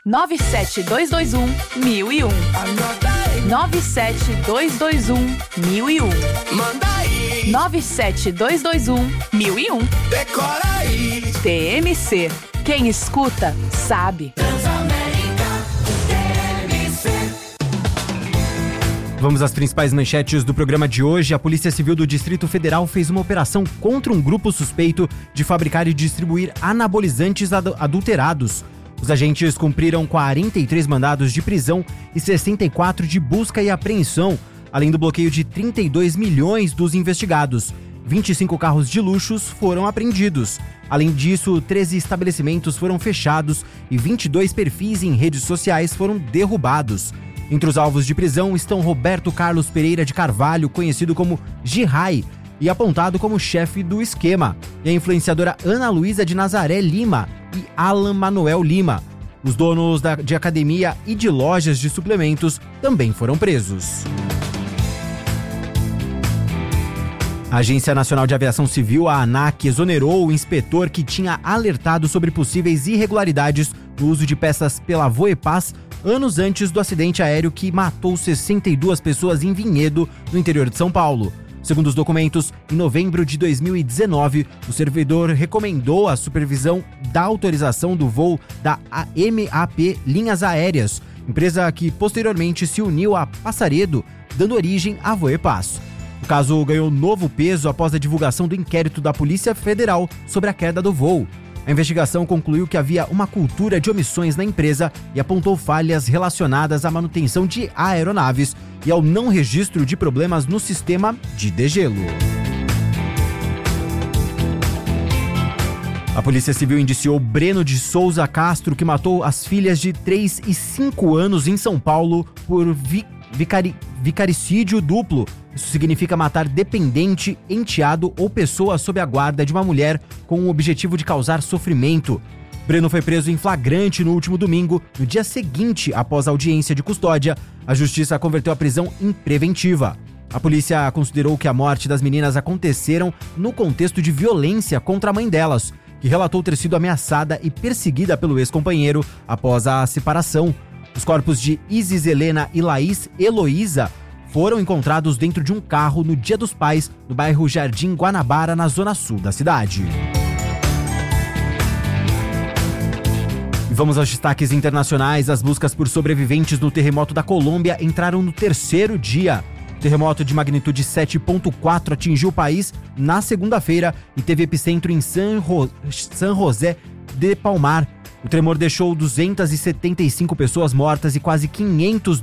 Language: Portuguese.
97221-1001. 97221-1001. Manda aí. 97221-1001. Decora aí. TMC. Quem escuta, sabe. Vamos às principais manchetes do programa de hoje. A Polícia Civil do Distrito Federal fez uma operação contra um grupo suspeito de fabricar e distribuir anabolizantes adulterados. Os agentes cumpriram 43 mandados de prisão e 64 de busca e apreensão, além do bloqueio de 32 milhões dos investigados. 25 carros de luxos foram apreendidos. Além disso, 13 estabelecimentos foram fechados e 22 perfis em redes sociais foram derrubados. Entre os alvos de prisão estão Roberto Carlos Pereira de Carvalho, conhecido como Girai, e apontado como chefe do esquema, e a influenciadora Ana Luísa de Nazaré Lima e Alan Manuel Lima. Os donos de academia e de lojas de suplementos também foram presos. A Agência Nacional de Aviação Civil, a ANAC, exonerou o inspetor que tinha alertado sobre possíveis irregularidades no uso de peças pela Voepaz anos antes do acidente aéreo que matou 62 pessoas em Vinhedo, no interior de São Paulo. Segundo os documentos, em novembro de 2019, o servidor recomendou a supervisão da autorização do voo da MAP Linhas Aéreas, empresa que posteriormente se uniu a Passaredo, dando origem à Voepaz. O caso ganhou novo peso após a divulgação do inquérito da Polícia Federal sobre a queda do voo. A investigação concluiu que havia uma cultura de omissões na empresa e apontou falhas relacionadas à manutenção de aeronaves e ao não registro de problemas no sistema de degelo. A Polícia Civil indiciou Breno de Souza Castro, que matou as filhas de 3 e 5 anos em São Paulo por vicaricídio duplo. Isso significa matar dependente, enteado ou pessoa sob a guarda de uma mulher com o objetivo de causar sofrimento. Breno foi preso em flagrante no último domingo, no dia seguinte após a audiência de custódia. A justiça converteu a prisão em preventiva. A polícia considerou que a morte das meninas aconteceram no contexto de violência contra a mãe delas, que relatou ter sido ameaçada e perseguida pelo ex-companheiro após a separação. Os corpos de Isis Helena e Laís Heloísa foram encontrados dentro de um carro no Dia dos Pais, no bairro Jardim Guanabara, na zona sul da cidade. E vamos aos destaques internacionais. As buscas por sobreviventes no terremoto da Colômbia entraram no terceiro dia. O terremoto de magnitude 7.4 atingiu o país na segunda-feira e teve epicentro em San José de Palmar. O tremor deixou 275 pessoas mortas e quase 500